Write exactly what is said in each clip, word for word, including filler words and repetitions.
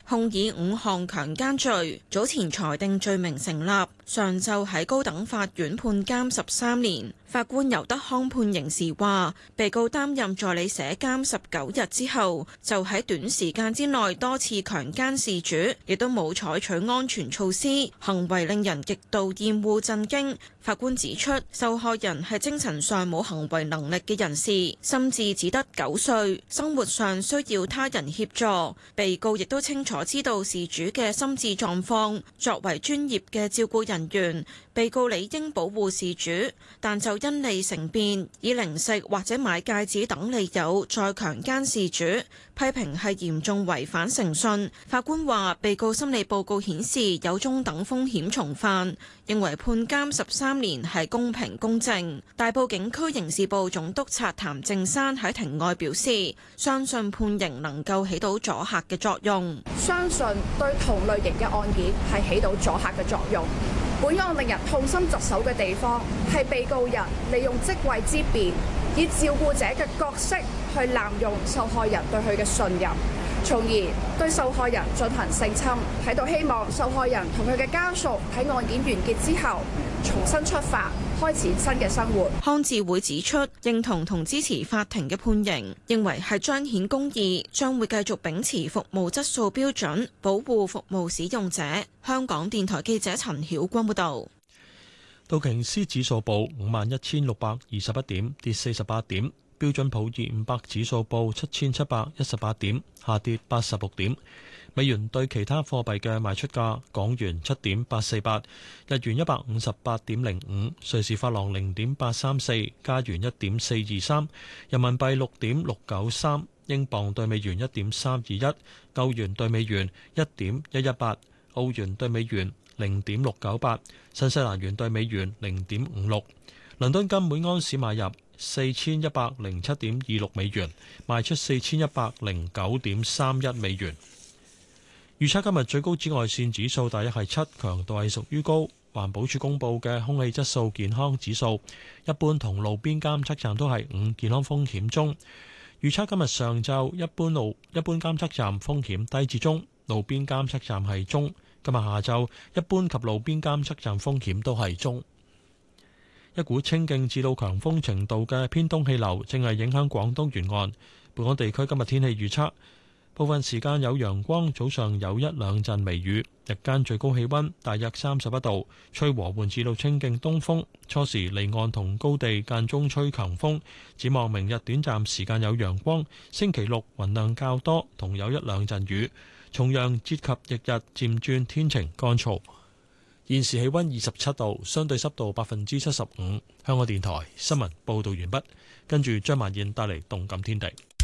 控以五項強姦罪，早前裁定罪名成立，上晝喺高等法院判監十三年。法官尤德康判刑時話，被告擔任助理社監十九日之後，就喺短時間之內多次強姦事主，亦都冇採取安全措施，行為令人極度厭惡震驚。法官指出，受害人係精神上冇行為能力嘅人士，心智只得九歲，生活上需要他人協助。被告亦都清楚知道事主嘅心智狀況，作為專業嘅照顧人員，被告理應保護事主，但就因利成便，以零食或者買戒指等理由再強姦事主，批評係嚴重違反誠信。法官話，被告心理報告顯示有中等風險重犯，認為判監十三年係公平公正。大埔警區刑事部總督察譚正山喺庭外表示，相信判刑能夠起到阻嚇嘅作用， 相信對同類型嘅案件係起到阻嚇嘅作用。本案令人痛心疾首嘅地方係被告人利用職位之便，以照顧者嘅角色去濫用受害人對佢嘅信任，從而對受害人進行性侵。喺度希望受害人同佢嘅家屬喺案件完結之後重新出發，開始新嘅生活。 康智會指出，認同同支持法庭嘅判刑，認為係彰顯公義，將會繼續秉持服務質素標準，保護服務使用者。香港電台記者陳曉君報導。 道瓊斯指數報五萬一千六百二十一點，跌四十八點。標準普爾五百指數報七千七百一十八點，下跌八十六點。美元對其他貨幣嘅賣出價：港元七點八四八，日元一百五十八點零五，瑞士法郎零點八三四，加元一點四二三，人民幣六點六九三，英鎊對美元一點三二一，歐元對美元一點一一八，澳元對美元零點六九八，新西蘭元對美元零點五六。倫敦金每安士買入四千一百零七點二六美元，賣出四千一百零九點三一美元。預測今日最高紫外線指數大約係七，強度係屬於高。環保署公布嘅空氣質素健康指數，一般同路邊監測站都係五，健康風險中。預測今日上晝一般路一般監測站風險低至中，路邊監測站係中。今日下晝一般及路邊監測站風險都係中。一股清勁至到強風程度嘅偏東氣流正係影響廣東沿岸。本港地區今日天氣預測，部分時間有陽光，早上有一兩陣微雨，日間最高氣溫大約三十一度，吹和緩至到清勁東風，初時離岸同高地間中吹強風。展望明日短暫時間有陽光，星期六雲量較多，同有一兩陣雨。重陽節及翌日漸轉天晴乾燥。現時氣溫二十七度，相對濕度百分之七十五。香港電台新聞報道完畢，跟住張曼燕帶嚟動感天地。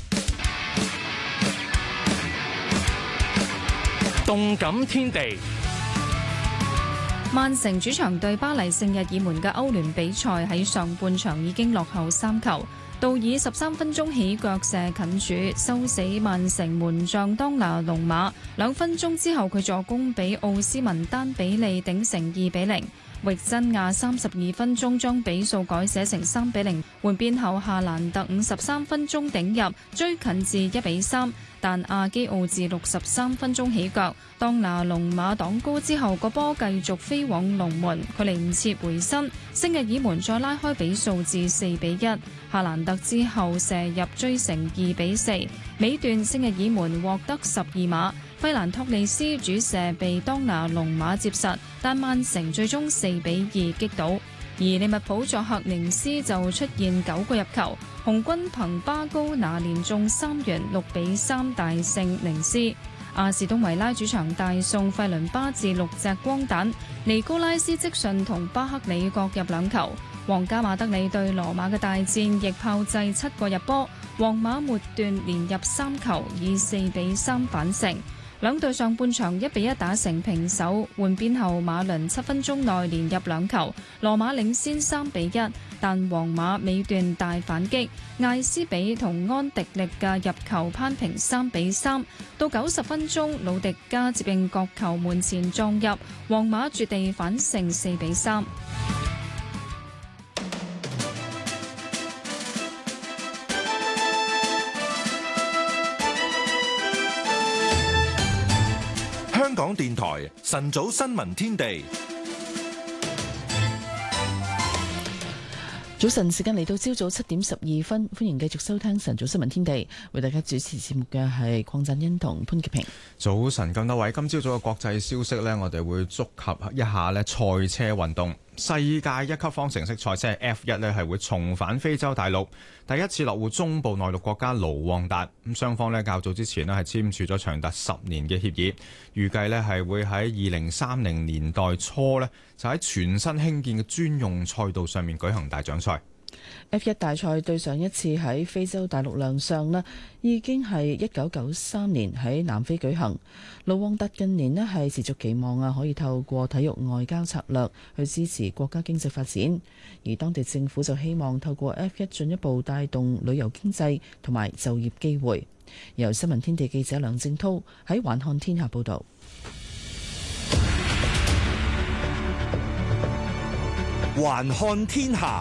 動感天地， 曼城主場對巴黎聖日耳門嘅歐聯比賽喺上半場已經落後三球。道爾十三分鐘起腳射近柱，收死曼城門將當拿龍馬。兩分鐘之後，佢助攻俾奧斯文丹比利頂成二比零。域真亞三十二分鐘將比數改寫成三比零。換邊後，夏蘭特五十三分鐘頂入，追近至一比三。但阿基奧治六十三分鐘起腳，當拿龍馬擋高之後，個波繼續飛往龍門，佢嚟唔切回身，聖日耳門再拉開比數至四比一。夏蘭特之後射入追成二比四，尾段聖日耳門獲得十二碼，費蘭托利斯主射被當拿龍馬接實，但曼城最終四比二擊倒。而利物浦作客寧斯就出現九個入球，紅軍憑巴高拿連中三元，六比三大勝寧斯。阿士東維拉主場大送費倫巴治六隻光蛋，尼高拉斯積遜同巴克里各入兩球。皇家馬德里對羅馬嘅大戰亦炮製七個入波，皇馬末段連入三球，以四比三反勝。兩隊上半場一比一打成平手，換邊後馬倫七分鐘內連入兩球，羅馬領先三比一，但皇馬尾段大反擊，艾斯比同安迪力嘅入球攀平三比三。到九十分鐘，魯迪加接應角球門前撞入，皇馬絕地反勝四比三。 香港電台晨早新聞天地。 早晨，時間嚟到朝早七點十二分，歡迎繼續收聽晨早新聞天地。為大家主持節目嘅係鄺振欣同潘潔平。早晨，咁多位，今朝早嘅國際消息呢，我哋會觸及一下呢賽車運動。世界一級方程式賽車 F 一 呢係會重返非洲大陸，第一次落戶中部內陸國家盧旺達。咁雙方呢較早之前呢係簽署咗長達十年嘅協議，預計呢係會喺二零三零年代初呢就喺全新興建嘅專用賽道上面舉行大獎賽。F 一 大賽對上一次喺非洲大陸亮相呢，已經係一九九三年喺南非舉行。盧旺達近年呢係持續期望啊，可以透過體育外交策略去支持國家經濟發展，而當地政府就希望透過 F 一 進一步帶動旅遊經濟同埋就業機會。由新聞天地記者梁正濤喺環看天下報道。 環看天下。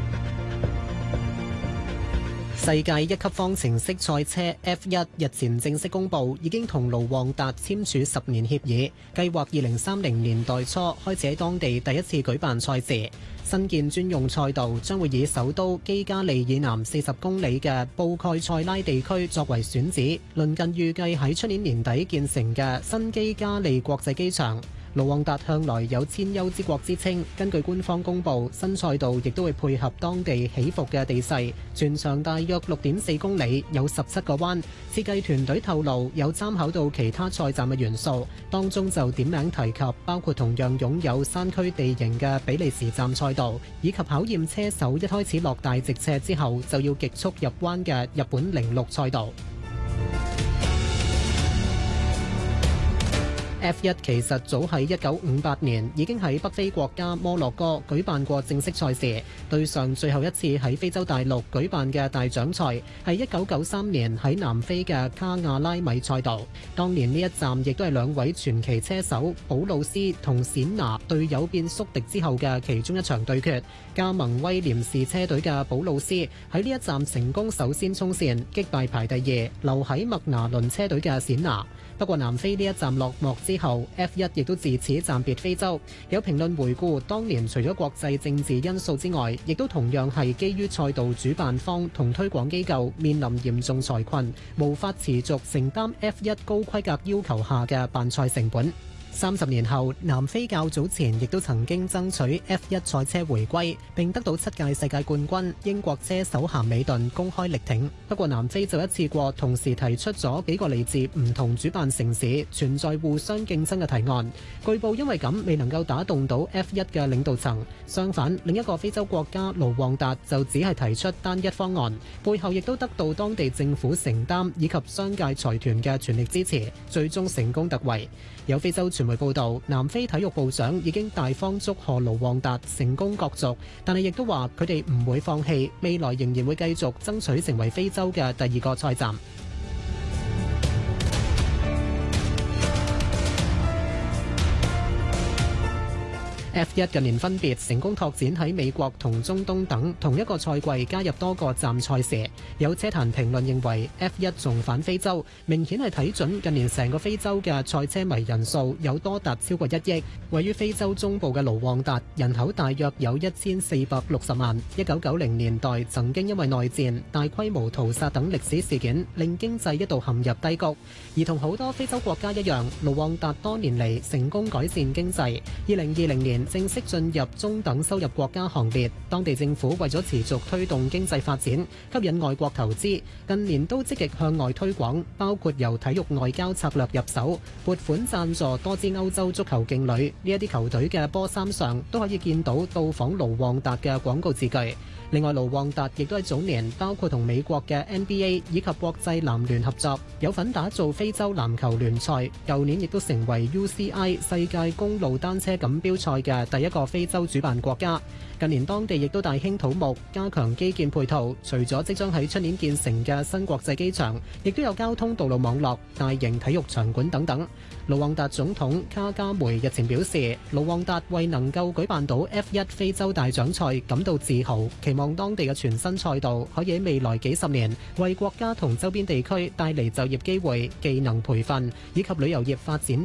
世界一級方程式賽車 F 一 日前正式公布，已經同盧旺達簽署十年協議，計劃二零三零年代初開始喺當地第一次舉辦賽事。新建專用賽道將會以首都基加利以南四十公里嘅布蓋塞拉地區作為選址，鄰近預計喺出年年底建成嘅新基加利國際機場。盧旺達向來有千丘之國之稱，根據官方公佈，新賽道亦都會配合當地起伏嘅地勢，全長大約六點四公里，有十七個彎。設計團隊透露有參考到其他賽站嘅元素，當中就點名提及包括同樣擁有山區地形嘅比利時站賽道，以及考驗車手一開始落大直斜之後就要極速入彎嘅日本零六賽道。F 一 其實早喺一九五八年已經喺北非國家摩洛哥舉辦過正式賽事，對上最後一次喺非洲大陸舉辦嘅大獎賽係一九九三年喺南非嘅卡亞拉米賽道。當年呢一站亦都係兩位傳奇車手保魯斯同冼拿隊友變宿敵之後嘅其中一場對決。加盟威廉士車隊嘅保魯斯喺呢一站成功首先衝線，擊敗排第二留喺麥拿倫車隊嘅冼拿。不過南非呢一站落幕之後 F 一 亦都自此暫別非洲。有評論回顧當年除咗國際政治因素之外，亦都同樣係基於賽道主辦方同推廣機構面臨嚴重財困，無法持續承擔 F 一 高規格要求下嘅辦賽成本。三十年後，南非較早前亦都曾經爭取 F 一 賽車回歸，並得到七屆世界冠軍。英國車手咸美頓公開力挺。不過南非就一次過同時提出咗幾個嚟自唔同主辦城市存在互相競爭嘅提案，據報因為咁未能夠打動到 F 一 嘅領導層。相反，另一個非洲國家盧旺達就只係提出單一方案，背後亦都得到當地政府承擔以及商界財團嘅全力支持，最終成功突圍。有非洲傳媒報道，南非體育部長已經大方祝賀盧旺達成功角逐，但係亦都話佢哋唔會放棄，未來仍然會繼續爭取成為非洲嘅第二個賽站。F 一 近年分別成功拓展喺美國同中東等同一個賽季加入多個站賽事。有車壇評論認為 F 一 重返非洲，明顯係睇準近年成個非洲嘅賽車迷人數有多達超過一億。位於非洲中部嘅盧旺達人口大約有一千四百六十萬。一九九零年代曾經因為內戰、大規模屠殺等歷史事件，令經濟一度陷入低谷。而同好多非洲國家一樣，盧旺達多年嚟成功改善經濟。二零二零年正式進入中等收入國家行列。當地政府為咗持續推動經濟發展，吸引外國投資，近年都積極向外推廣，包括由體育外交策略入手，撥款贊助多支歐洲足球勁旅。呢一啲球隊嘅波衫上都可以見到到訪盧旺達嘅廣告字句。另外，盧旺達亦都喺早年包括同美國嘅 N B A 以及國際籃聯合作，有份打造非洲籃球聯賽。舊年亦都成為 U C I 世界公路單車錦標賽嘅第一個非洲主辦國家。近年當地亦都大興土木，加強基建配套，除咗即將喺出年建成嘅新國際機場，亦都有交通道路網絡、大型體育場館等等。盧旺達總統卡加梅日前表示，盧旺達為能夠舉辦到 F 一 非洲大獎賽感到自豪，期望當地嘅全新賽道可以喺未來幾十年為國家同周邊地區帶嚟就業機會、技能培訓以及旅遊業發展